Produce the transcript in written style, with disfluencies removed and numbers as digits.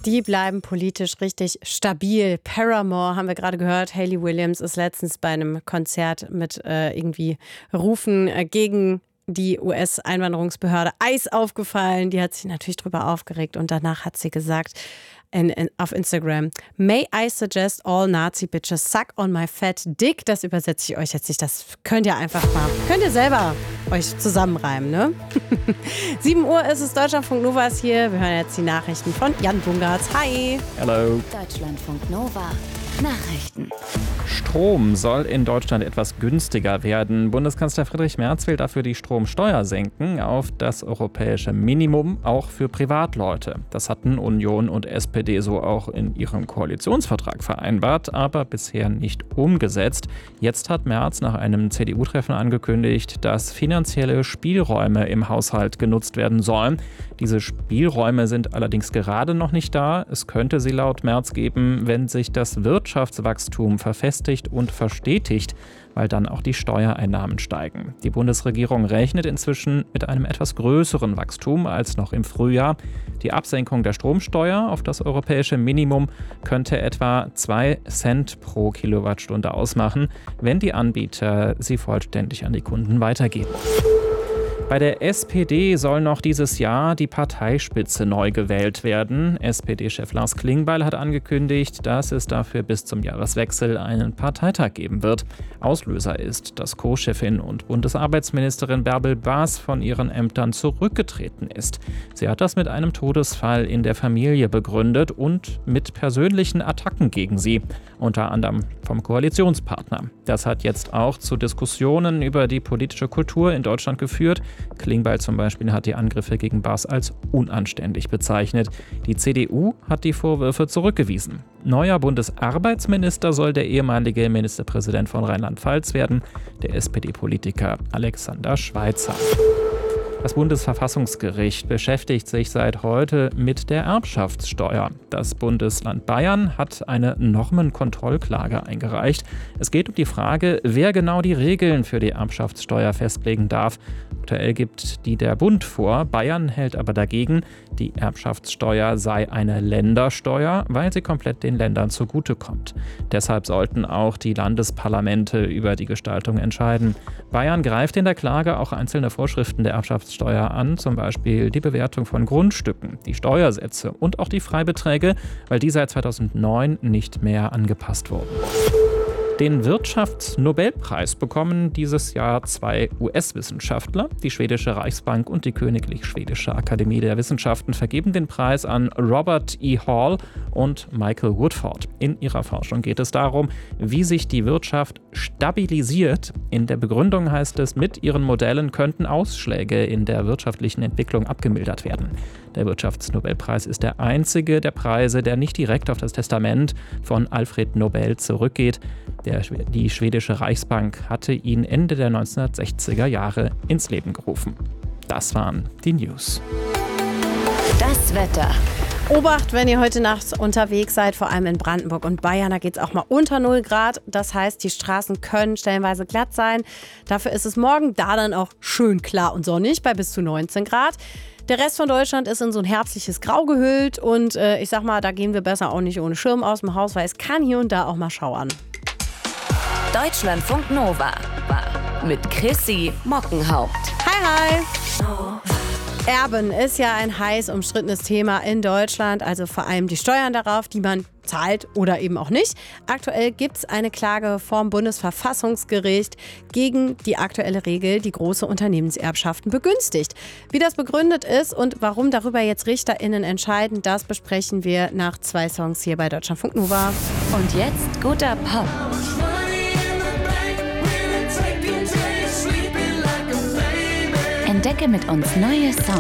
Die bleiben politisch richtig stabil. Paramore haben wir gerade gehört. Hayley Williams ist letztens bei einem Konzert mit irgendwie Rufen gegen die US-Einwanderungsbehörde ICE aufgefallen. Die hat sich natürlich drüber aufgeregt und danach hat sie gesagt auf Instagram: May I suggest all Nazi bitches suck on my fat dick? Das übersetze ich euch jetzt nicht. Das könnt ihr selber euch zusammenreimen, ne? 7 Uhr ist es, Deutschlandfunk Nova ist hier. Wir hören jetzt die Nachrichten von Jan Bungartz. Hi. Hallo. Deutschlandfunk Nova. Nachrichten. Strom soll in Deutschland etwas günstiger werden. Bundeskanzler Friedrich Merz will dafür die Stromsteuer senken auf das europäische Minimum, auch für Privatleute. Das hatten Union und SPD so auch in ihrem Koalitionsvertrag vereinbart, aber bisher nicht umgesetzt. Jetzt hat Merz nach einem CDU-Treffen angekündigt, dass finanzielle Spielräume im Haushalt genutzt werden sollen. Diese Spielräume sind allerdings gerade noch nicht da. Es könnte sie laut Merz geben, wenn sich das Wirtschaftswachstum verfestigt und verstetigt, weil dann auch die Steuereinnahmen steigen. Die Bundesregierung rechnet inzwischen mit einem etwas größeren Wachstum als noch im Frühjahr. Die Absenkung der Stromsteuer auf das europäische Minimum könnte etwa 2 Cent pro Kilowattstunde ausmachen, wenn die Anbieter sie vollständig an die Kunden weitergeben. Bei der SPD soll noch dieses Jahr die Parteispitze neu gewählt werden. SPD-Chef Lars Klingbeil hat angekündigt, dass es dafür bis zum Jahreswechsel einen Parteitag geben wird. Auslöser ist, dass Co-Chefin und Bundesarbeitsministerin Bärbel Baas von ihren Ämtern zurückgetreten ist. Sie hat das mit einem Todesfall in der Familie begründet und mit persönlichen Attacken gegen sie, unter anderem vom Koalitionspartner. Das hat jetzt auch zu Diskussionen über die politische Kultur in Deutschland geführt. Klingbeil zum Beispiel hat die Angriffe gegen Baas als unanständig bezeichnet. Die CDU hat die Vorwürfe zurückgewiesen. Neuer Bundesarbeitsminister soll der ehemalige Ministerpräsident von Rheinland-Pfalz werden, der SPD-Politiker Alexander Schweitzer. Das Bundesverfassungsgericht beschäftigt sich seit heute mit der Erbschaftssteuer. Das Bundesland Bayern hat eine Normenkontrollklage eingereicht. Es geht um die Frage, wer genau die Regeln für die Erbschaftssteuer festlegen darf. Aktuell gibt die der Bund vor. Bayern hält aber dagegen, die Erbschaftssteuer sei eine Ländersteuer, weil sie komplett den Ländern zugutekommt. Deshalb sollten auch die Landesparlamente über die Gestaltung entscheiden. Bayern greift in der Klage auch einzelne Vorschriften der Erbschaftssteuer an, zum Beispiel die Bewertung von Grundstücken, die Steuersätze und auch die Freibeträge, weil die seit 2009 nicht mehr angepasst wurden. Den Wirtschaftsnobelpreis bekommen dieses Jahr 2 US-Wissenschaftler. Die Schwedische Reichsbank und die Königlich Schwedische Akademie der Wissenschaften vergeben den Preis an Robert E. Hall und Michael Woodford. In ihrer Forschung geht es darum, wie sich die Wirtschaft stabilisiert. In der Begründung heißt es, mit ihren Modellen könnten Ausschläge in der wirtschaftlichen Entwicklung abgemildert werden. Der Wirtschaftsnobelpreis ist der einzige der Preise, der nicht direkt auf das Testament von Alfred Nobel zurückgeht. Die schwedische Reichsbank hatte ihn Ende der 1960er Jahre ins Leben gerufen. Das waren die News. Das Wetter. Obacht, wenn ihr heute Nacht unterwegs seid, vor allem in Brandenburg und Bayern, da geht es auch mal unter 0 Grad. Das heißt, die Straßen können stellenweise glatt sein. Dafür ist es morgen da dann auch schön klar und sonnig bei bis zu 19 Grad. Der Rest von Deutschland ist in so ein herbstliches Grau gehüllt und ich sag mal, da gehen wir besser auch nicht ohne Schirm aus dem Haus, weil es kann hier und da auch mal schauern. Deutschlandfunk Nova mit Chrissy Mockenhaupt. Hi, hi! Erben ist ja ein heiß umstrittenes Thema in Deutschland, also vor allem die Steuern darauf, die man zahlt oder eben auch nicht. Aktuell gibt es eine Klage vom Bundesverfassungsgericht gegen die aktuelle Regel, die große Unternehmenserbschaften begünstigt. Wie das begründet ist und warum darüber jetzt RichterInnen entscheiden, das besprechen wir nach 2 Songs hier bei Deutschlandfunk Nova. Und jetzt guter Pop. Entdecke mit uns neue Songs.